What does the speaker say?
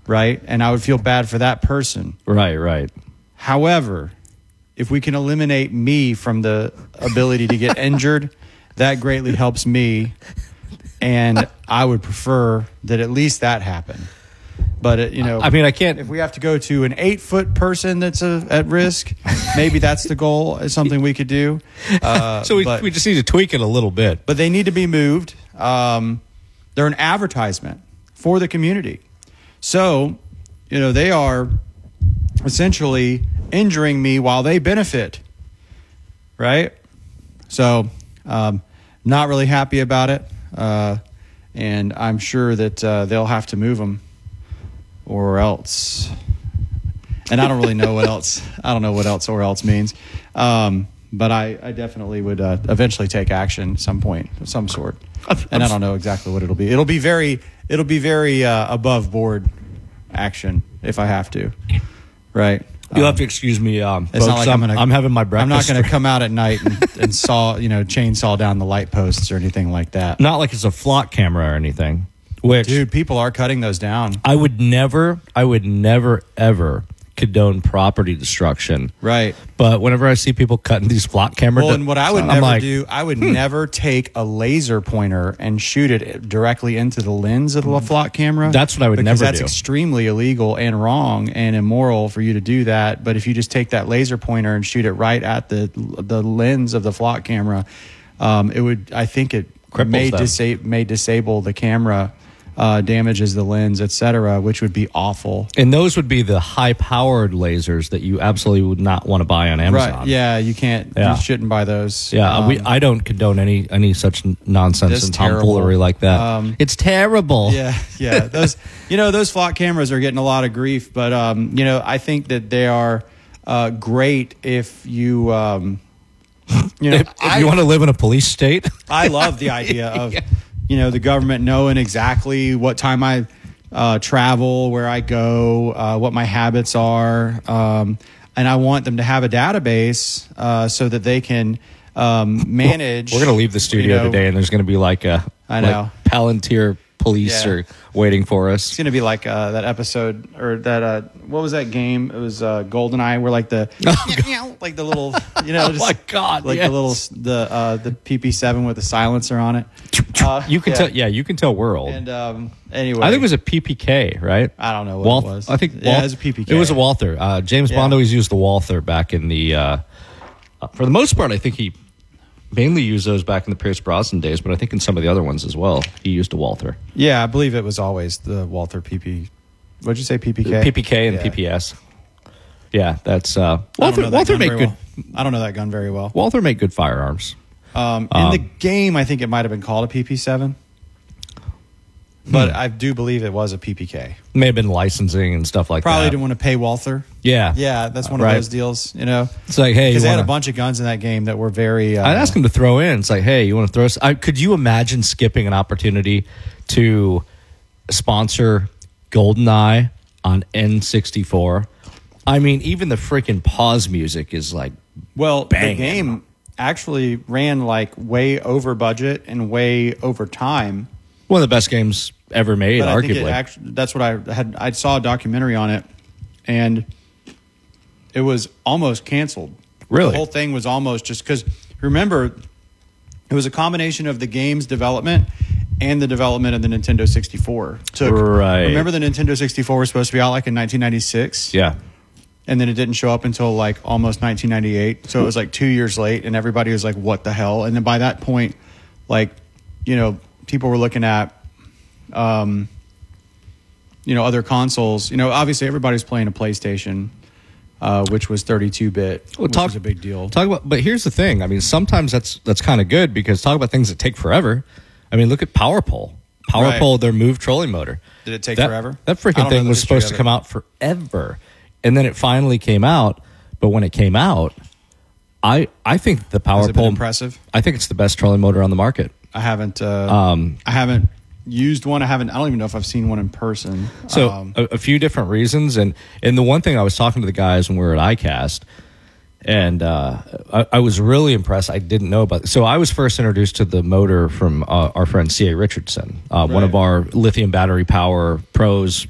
right? And I would feel bad for that person. Right. However, if we can eliminate me from the ability to get injured, that greatly helps me. And I would prefer that at least that happen. But, I mean, I can't. If we have to go to an 8-foot person that's at risk, maybe that's the goal. It's something we could do. So we just need to tweak it a little bit. But they need to be moved. They're an advertisement for the community. So, they are essentially injuring me while they benefit. Right? So, not really happy about it. And I'm sure that they'll have to move them. Or else, and I don't really know what else. I don't know what else or else means, but I definitely would eventually take action at some point of some sort. And I don't know exactly what it'll be. It'll be very above board action if I have to. Right. You'll have to excuse me, it's folks. not like I'm having my breakfast. I'm not going to come out at night and chainsaw down the light posts or anything like that. Not like it's a flock camera or anything. Which, dude, people are cutting those down. I would never ever condone property destruction. Right. But whenever I see people cutting these flock cameras, and what I would never do, I would never take a laser pointer and shoot it directly into the lens of the flock camera. That's what I would never do. Because that's extremely illegal and wrong and immoral for you to do that. But if you just take that laser pointer and shoot it right at the lens of the flock camera, it may disable the camera. Damages the lens, etc., which would be awful. And those would be the high-powered lasers that you absolutely would not want to buy on Amazon. Right? Yeah, you can't. Yeah. You shouldn't buy those. Yeah, I don't condone any such nonsense and tomfoolery like that. It's terrible. Yeah. Those flock cameras are getting a lot of grief, but I think that they are great if you. If you want to live in a police state. I love the idea of. The government knowing exactly what time I travel, where I go, what my habits are. And I want them to have a database so that they can manage. We're going to leave the studio today, and there's going to be like Palantir police are waiting for us. It's going to be like that episode or that what was that game? It was GoldenEye, where like the like the little oh my god, like the little the PP7 with the silencer on it. You can tell. Yeah, you can tell we're old. And anyway, I think it was a PPK, right? I don't know what it was. I think it was a PPK. It was a Walther. James Bond always used the Walther back in the. For the most part, I think he mainly used those back in the Pierce Brosnan days, but I think in some of the other ones as well, he used a Walther. Yeah, I believe it was always the Walther PP. What'd you say, PPK? PPK and PPS. Yeah, that's Walther made good. I don't know that gun very well. Walther made good firearms. In the game, I think it might have been called a PP7. But I do believe it was a PPK. May have been licensing and stuff like Probably that. didn't want to pay Walther. Yeah. Yeah, that's one of those deals, It's like, hey, because they had a bunch of guns in that game that were very... I'd ask him to throw in. It's like, hey, you want to throw... Could you imagine skipping an opportunity to sponsor GoldenEye on N64? I mean, even the freaking pause music is like... Well, the game actually ran like way over budget and way over time. One of the best games ever made, but arguably. That's what I had. I saw a documentary on it, and it was almost canceled. Really? The whole thing was almost just because, remember, it was a combination of the game's development and the development of the Nintendo 64. Remember the Nintendo 64 was supposed to be out like in 1996? Yeah. And then it didn't show up until like almost 1998. So it was like 2 years late, and everybody was like, what the hell? And then by that point, like, people were looking at, other consoles. Obviously everybody's playing a PlayStation, which was 32-bit, which was a big deal. But here's the thing. I mean, sometimes that's kind of good because talk about things that take forever. I mean, look at PowerPole. PowerPole, their Move trolling motor. Did it take forever? That freaking thing was supposed to come out forever. And then it finally came out. But when it came out, I think the PowerPole... Has it been impressive? I think it's the best trolling motor on the market. I haven't used one. I don't even know if I've seen one in person. So a few different reasons. And the one thing I was talking to the guys when we were at ICAST, and I was really impressed. I didn't know about it. So I was first introduced to the motor from our friend C.A. Richardson, one of our lithium battery power pros